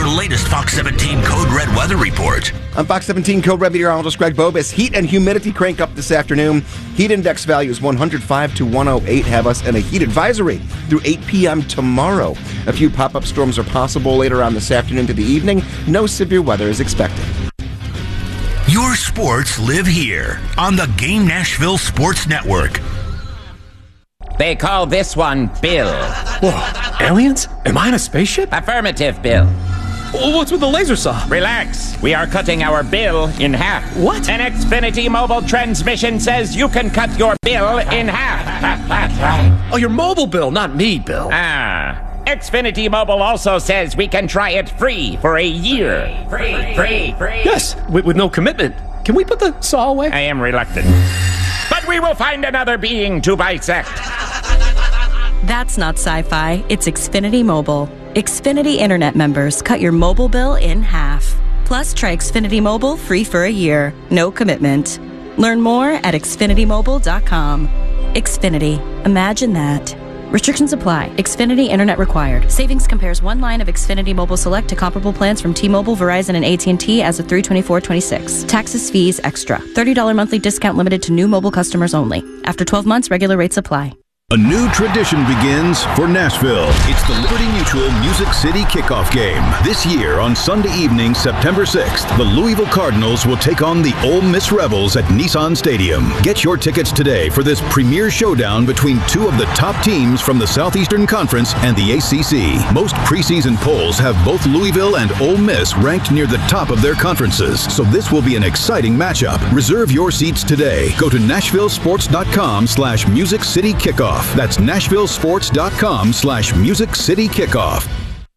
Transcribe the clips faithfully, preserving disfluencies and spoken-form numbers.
your latest Fox seventeen Code Red weather report. I'm Fox seventeen Code Red meteorologist Greg Bobus. Heat and humidity crank up this afternoon. Heat index values one hundred five to one oh eight have us in a heat advisory through eight p.m. tomorrow. A few pop-up storms are possible later on this afternoon to the evening. No severe weather is expected. Your sports live here on the Game Nashville Sports Network. They call this one Bill. Whoa, aliens? Am I in a spaceship? Affirmative, Bill. What's with the laser saw? Relax. We are cutting our bill in half. What? An Xfinity mobile transmission says you can cut your bill in half. Oh, your mobile bill, not me, Bill. Ah. Xfinity Mobile also says we can try it free for a year. Free, free, free. Yes, with, with no commitment. Can we put the saw away? I am reluctant. But we will find another being to bisect. That's not sci-fi. It's Xfinity Mobile. Xfinity Internet members cut your mobile bill in half. Plus, try Xfinity Mobile free for a year. No commitment. Learn more at xfinity mobile dot com. Xfinity. Imagine that. Restrictions apply. Xfinity Internet required. Savings compares one line of Xfinity Mobile Select to comparable plans from T-Mobile, Verizon, and A T and T as of three twenty-four twenty-six. Taxes, fees, extra. thirty dollars monthly discount limited to new mobile customers only. After twelve months, regular rates apply. A new tradition begins for Nashville. It's the Liberty Mutual Music City Kickoff Game. This year on Sunday evening, September sixth, the Louisville Cardinals will take on the Ole Miss Rebels at Nissan Stadium. Get your tickets today for this premier showdown between two of the top teams from the Southeastern Conference and the A C C. Most preseason polls have both Louisville and Ole Miss ranked near the top of their conferences, so this will be an exciting matchup. Reserve your seats today. Go to nashville sports dot com slash music city kickoff. That's nashville sports dot com slash music city kickoff.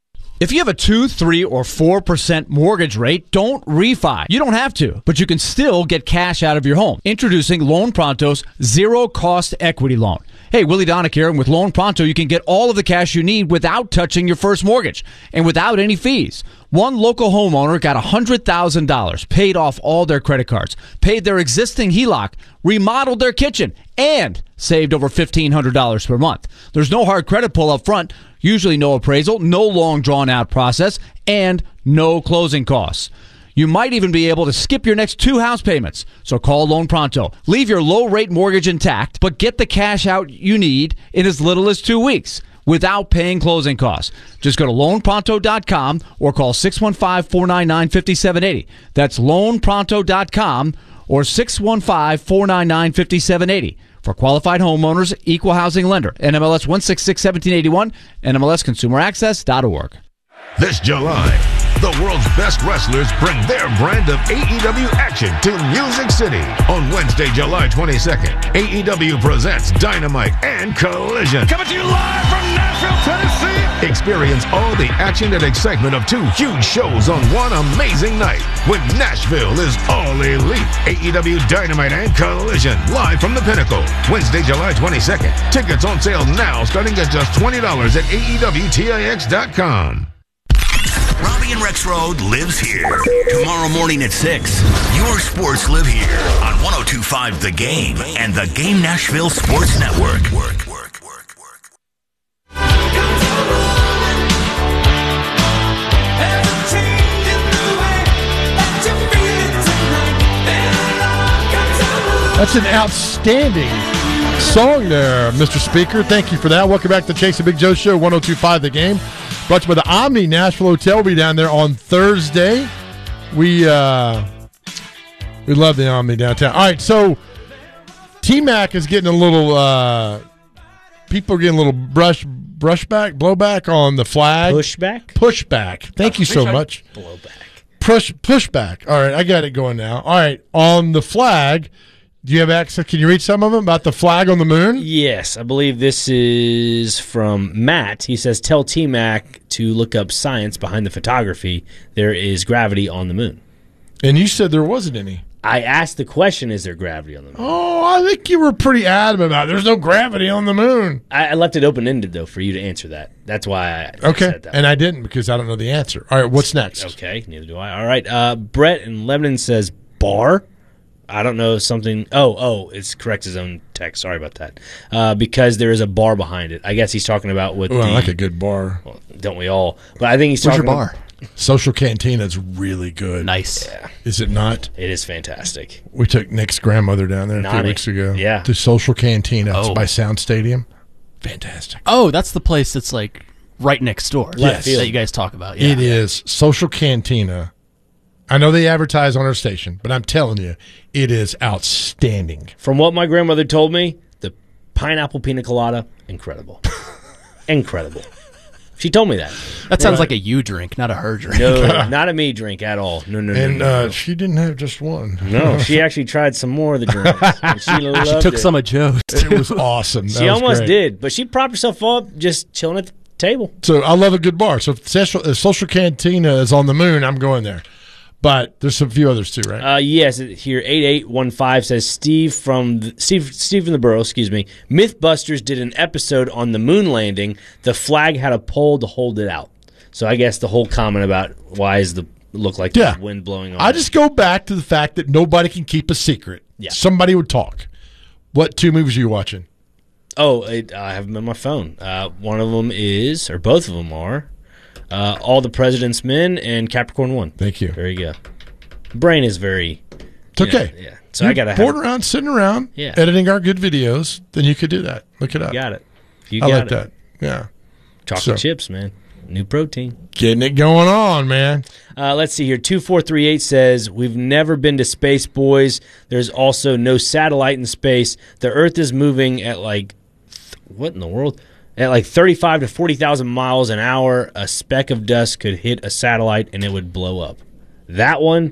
If you have a two, three, or four percent mortgage rate, don't refi. You don't have to, but you can still get cash out of your home. Introducing Loan Pronto's zero-cost equity loan. Hey, Willie Donick here, and with Loan Pronto, you can get all of the cash you need without touching your first mortgage and without any fees. One local homeowner got one hundred thousand dollars, paid off all their credit cards, paid their existing H E L O C, remodeled their kitchen, and saved over fifteen hundred dollars per month. There's no hard credit pull up front, usually no appraisal, no long drawn-out process, and no closing costs. You might even be able to skip your next two house payments. So call Loan Pronto. Leave your low-rate mortgage intact, but get the cash out you need in as little as two weeks without paying closing costs. Just go to loan pronto dot com or call six one five, four nine nine, five seven eight zero. That's loan pronto dot com or six one five, four nine nine, five seven eight zero. For qualified homeowners, equal housing lender. N M L S one six six, one seven eight one, N M L S consumer access dot org. This July, the world's best wrestlers bring their brand of A E W action to Music City. On Wednesday, July twenty-second, A E W presents Dynamite and Collision. Coming to you live from Nashville, Tennessee. Experience all the action and excitement of two huge shows on one amazing night when Nashville is all elite. A E W Dynamite and Collision, live from the Pinnacle. Wednesday, July twenty-second. Tickets on sale now starting at just twenty dollars at A E W T I X dot com. Robbie and Rex Road lives here. Tomorrow morning at six, your sports live here on one oh two point five The Game and the Game Nashville Sports Network. Work, work, work, work. That's an outstanding song there, Mister Speaker. Thank you for that. Welcome back to the Chase and Big Joe Show, one oh two point five The Game. Brought to you by the Omni Nashville Hotel. We'll be down there on Thursday. We uh, we love the Omni downtown. All right, so T-Mac is getting a little, uh, people are getting a little brush, brushback, blowback on the flag. Pushback? Pushback. Thank you so much. Blowback. Push, pushback. All right, I got it going now. All right, on the flag, do you have access? Can you read some of them about the flag on the moon? Yes, I believe this is from Matt. He says, tell T-Mac to look up science behind the photography. There is gravity on the moon. And you said there wasn't any. I asked the question, is there gravity on the moon? Oh, I think you were pretty adamant about it. There's no gravity on the moon. I, I left it open-ended, though, for you to answer that. That's why I, I okay. said that. And I didn't because I don't know the answer. All right, what's next? Okay, neither do I. All right, uh, Brett in Lebanon says bar. I don't know something. Oh, oh, it's correct his own text. Sorry about that. Uh, because there is a bar behind it. I guess he's talking about with well, the. I like a good bar. Well, don't we all? But I think he's Where's talking. your bar? Social Cantina is really good. Nice. Yeah. Is it not? It is fantastic. We took Nick's grandmother down there a few Nani. weeks ago. Yeah. To Social Cantina. It's Oh. by Sound Stadium. Fantastic. Oh, that's the place that's like right next door. Yes. That you guys talk about. Yeah. It is Social Cantina. I know they advertise on our station, but I'm telling you, it is outstanding. From what my grandmother told me, the pineapple pina colada, incredible. Incredible. She told me that. That sounds Right. like a you drink, not a her drink. No, not a me drink at all. No, no, no. And no, uh, no. she didn't have just one. No, she actually tried some more of the drinks. And she loved She took it. some of Joe's. It was awesome. That She was almost great. did, but she propped herself up just chilling at the table. So I love a good bar. So if Social, if Social Cantina is on the moon, I'm going there. But there's a few others too, right? Uh, yes, here eight eight one five says Steve from the, Steve Steve from the Borough. Excuse me. MythBusters did an episode on the moon landing. The flag had a pole to hold it out. So I guess the whole comment about why is the look like Yeah. the wind blowing on. I it. just go back to the fact that nobody can keep a secret. Yeah. Somebody would talk. What two movies are you watching? oh it, I have them on my phone. Uh, one of them is, or both of them are, uh, All the President's Men and Capricorn One. Thank you. There you go. Brain is very. It's okay. Yeah. yeah. So You're I gotta bored have, around, sitting around, Yeah. editing our good videos. Then you could do that. Look it up. got it. You I got like it. that. Yeah, Chocolate So- chips, man. New protein. getting it going on, man. Uh, let's see here. two four three eight says, we've never been to space, boys. There's also no satellite in space. The Earth is moving at like, th- what in the world? At like thirty-five to forty thousand miles an hour. A speck of dust could hit a satellite and it would blow up. That one,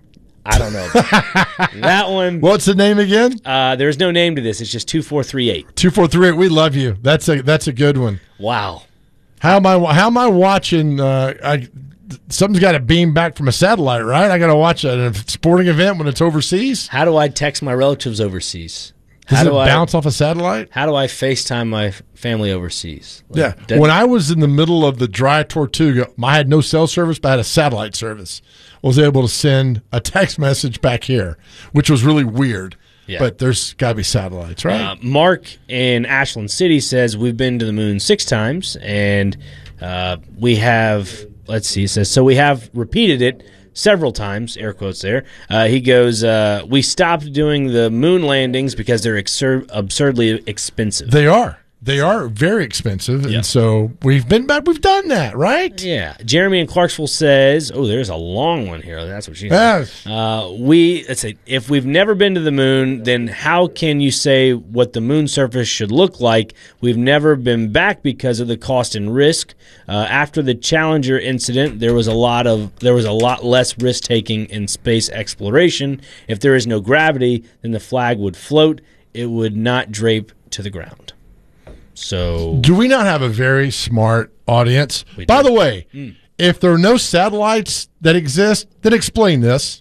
I don't know. That one, What's the name again? uh, there's no name to this. It's just two four three eight. Two four three eight. We love you. That's a that's a good one. Wow. How am I? How am I watching? Uh, I something's got to beam back from a satellite, right? I got to watch a sporting event when it's overseas. How do I text my relatives overseas? Does How it do I bounce off a satellite? How do I FaceTime my f- family overseas? Like, Yeah. does- When I was in the middle of the dry Tortuga, I had no cell service, but I had a satellite service. I was able to send a text message back here, which was really weird. Yeah. But there's got to be satellites, right? Uh, Mark in Ashland City says we've been to the moon six times, and uh, we have. Let's see. He says so. We have repeated it several times. Air quotes there. Uh, he goes. Uh, we stopped doing the moon landings because they're exur- absurdly expensive. They are. They are very expensive, Yeah. and so we've been back. We've done that, right? Yeah. Jeremy in Clarksville says, oh, there's a long one here. That's what she Yes. said. Uh, we, let's say, if we've never been to the moon, then how can you say what the moon surface should look like? We've never been back because of the cost and risk. Uh, after the Challenger incident, there was a lot of there was a lot less risk taking in space exploration. If there is no gravity, then the flag would float. It would not drape to the ground. So Do we not have a very smart audience? We By do. the way, if there are no satellites that exist, then explain this.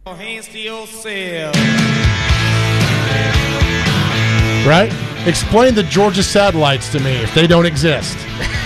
Right? Explain the Georgia satellites to me if they don't exist.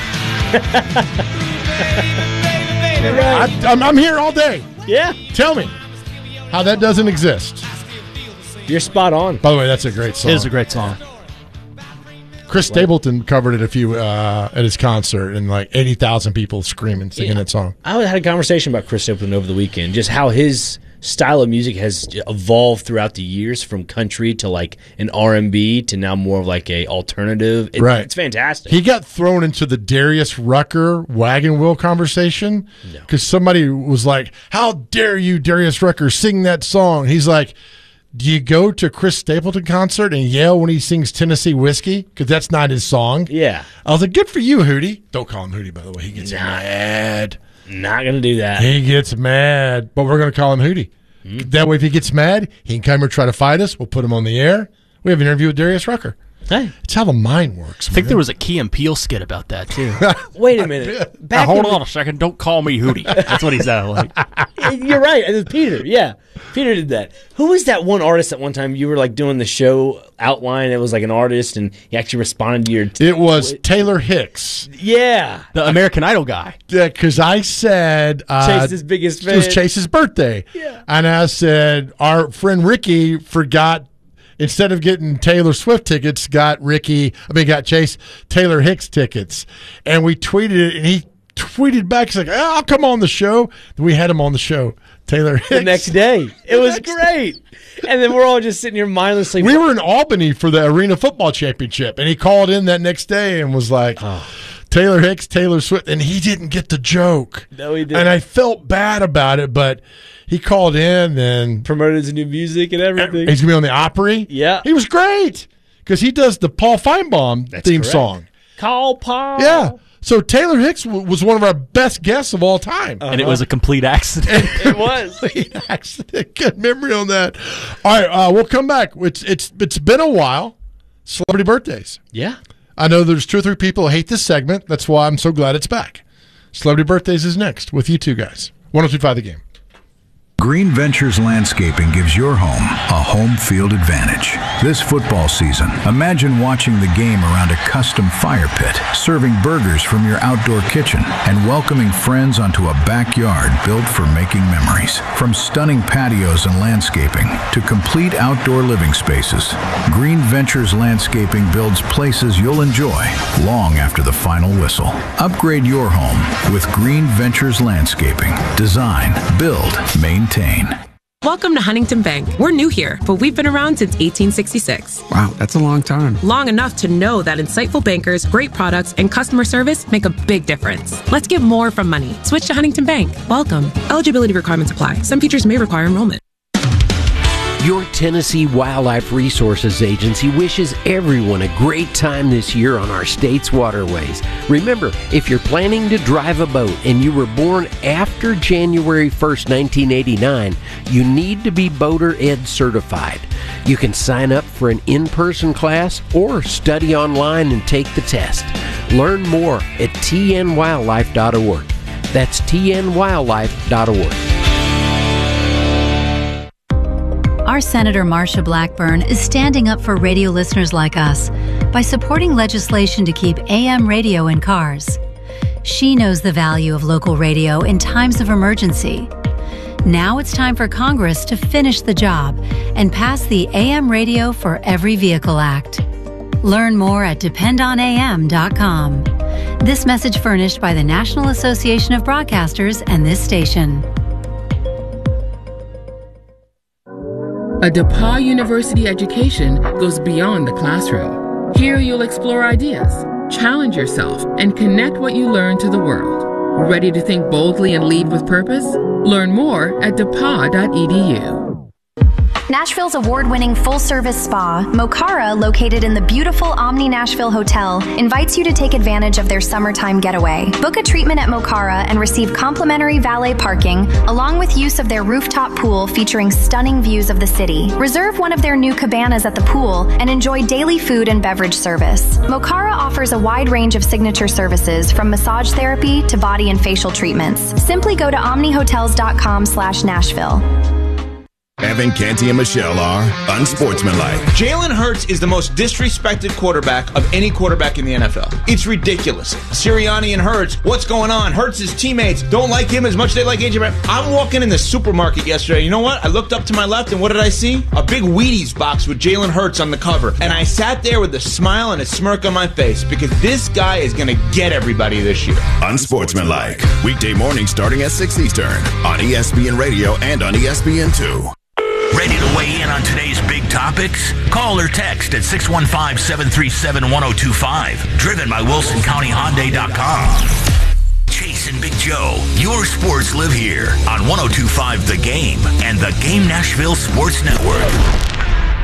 I, I'm, I'm here all day. yeah, Tell me how that doesn't exist. you're spot on. By the way, that's a great song. It is a great song. Chris Stapleton covered it a few uh, at his concert, and like eighty thousand people screaming, singing Yeah. that song. I had a conversation about Chris Stapleton over the weekend, just how his style of music has evolved throughout the years from country to like an R and B to now more of like a alternative. It, Right. It's fantastic. He got thrown into the Darius Rucker wagon wheel conversation because somebody was like, "How dare you, Darius Rucker, sing that song?" He's like, "Do you go to Chris Stapleton concert and yell when he sings Tennessee Whiskey? Because that's not his song." yeah. I was like, "Good for you, Hootie." Don't call him Hootie, by the way. He gets Nah. mad. Not going to do that. He gets mad, but we're going to call him Hootie. That way, if he gets mad, he can come here and try to fight us. We'll put him on the air. We have an interview with Darius Rucker. Hey, It's how the mind works. I think there was a Key and Peele skit about that too. wait a minute. Now, Back hold in on a second. Don't call me Hootie. That's what he sounded like. the- You're right. It was Peter. Yeah. Peter did that. Who was that one artist at one time you were like doing the show outline? It was like an artist and he actually responded to your. T- It was Taylor Hicks. yeah. The American Idol guy. Yeah, because I said uh, Chase's biggest It was fan. Chase's birthday. Yeah. And I said our friend Ricky forgot, instead of getting Taylor Swift tickets, got Ricky, I mean, got Chase Taylor Hicks tickets. And we tweeted it, and he tweeted back. He's like, oh, I'll come on the show. Then we had him on the show, Taylor Hicks. The next day. It was great. And then we're all just sitting here mindlessly. We were in Albany for the Arena Football Championship, and he called in that next day and was like, oh. Taylor Hicks, Taylor Swift, and he didn't get the joke. No, he didn't. And I felt bad about it, but he called in and promoted his new music and everything. He's going to be on the Opry. Yeah. He was great because he does the Paul Feinbaum That's theme correct. song. Call Paul. Yeah. So Taylor Hicks w- was one of our best guests of all time. Uh-huh. And it was a complete accident. It was. Complete accident. Good memory on that. All right, uh, we'll come back. It's it's It's been a while. Celebrity birthdays. Yeah. I know there's two or three people who hate this segment. That's why I'm so glad it's back. Celebrity birthdays is next with you two guys. one oh two point five The Game. Green Ventures Landscaping gives your home a home field advantage. This football season, imagine watching the game around a custom fire pit, serving burgers from your outdoor kitchen, and welcoming friends onto a backyard built for making memories. From stunning patios and landscaping to complete outdoor living spaces, Green Ventures Landscaping builds places you'll enjoy long after the final whistle. Upgrade your home with Green Ventures Landscaping. Design, build, maintain. Welcome to Huntington Bank. We're new here, but we've been around since eighteen sixty-six. Wow, that's a long time. Long enough to know that insightful bankers, great products, and customer service make a big difference. Let's get more from money. Switch to Huntington Bank. Welcome. Eligibility requirements apply. Some features may require enrollment. Your Tennessee Wildlife Resources Agency wishes everyone a great time this year on our state's waterways. Remember, if you're planning to drive a boat and you were born after January first, nineteen eighty-nine, you need to be Boater Ed certified. You can sign up for an in-person class or study online and take the test. Learn more at T N wildlife dot org. That's T N wildlife dot org. Our Senator Marsha Blackburn is standing up for radio listeners like us by supporting legislation to keep A M radio in cars. She knows the value of local radio in times of emergency. Now it's time for Congress to finish the job and pass the A M Radio for Every Vehicle Act. Learn more at depend on A M dot com. This message furnished by the National Association of Broadcasters and this station. A DePauw University education goes beyond the classroom. Here you'll explore ideas, challenge yourself, and connect what you learn to the world. Ready to think boldly and lead with purpose? Learn more at depaw dot e d u. Nashville's award-winning full-service spa, Mokara, located in the beautiful Omni Nashville Hotel, invites you to take advantage of their summertime getaway. Book a treatment at Mokara and receive complimentary valet parking, along with use of their rooftop pool featuring stunning views of the city. Reserve one of their new cabanas at the pool and enjoy daily food and beverage service. Mokara offers a wide range of signature services, from massage therapy to body and facial treatments. Simply go to omni hotels dot com slash Nashville. Evan Canty and Michelle are unsportsmanlike. Jalen Hurts is the most disrespected quarterback of any quarterback in the N F L. It's ridiculous. Sirianni and Hurts, what's going on? Hurts' teammates don't like him as much as they like A J Brown. I'm walking in the supermarket yesterday. You know what? I looked up to my left, and what did I see? A big Wheaties box with Jalen Hurts on the cover. And I sat there with a smile and a smirk on my face because this guy is going to get everybody this year. Unsportsmanlike. Weekday mornings starting at six Eastern on E S P N Radio and on E S P N two. Ready to weigh in on today's big topics? Call or text at six one five, seven three seven, one oh two five. Driven by Wilson County Hyundai dot com. Chase and Big Joe, your sports live here on one oh two point five The Game and the Game Nashville Sports Network.